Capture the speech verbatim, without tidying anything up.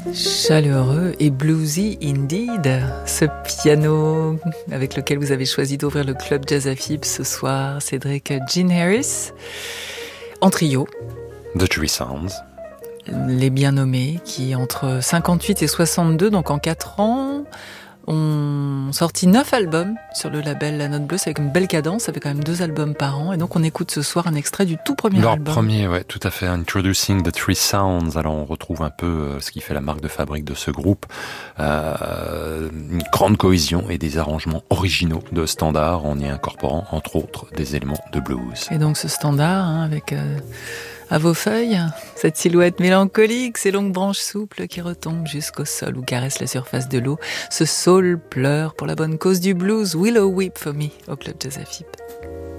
Chaleureux et bluesy indeed, ce piano avec lequel vous avez choisi d'ouvrir le club Jazz à Fib ce soir, Cédric Gene Harris, en trio. The Three Sounds. Les bien nommés qui, entre cinquante-huit et soixante-deux, donc en quatre ans, ont sorti neuf albums sur le label La Note Bleue. C'est avec une belle cadence, ça fait quand même deux albums par an. Et donc on écoute ce soir un extrait du tout premier Leur album. Leur premier, ouais, tout à fait. Introducing the Three Sounds. Alors on retrouve un peu euh, ce qui fait la marque de fabrique de ce groupe. Euh, une grande cohésion et des arrangements originaux de standards en y incorporant entre autres des éléments de blues. Et donc ce standard, hein, avec... Euh à vos feuilles, cette silhouette mélancolique, ces longues branches souples qui retombent jusqu'au sol ou caressent la surface de l'eau. Ce saule pleure pour la bonne cause du blues. Willow Weep for me au Club Jazz à Fib.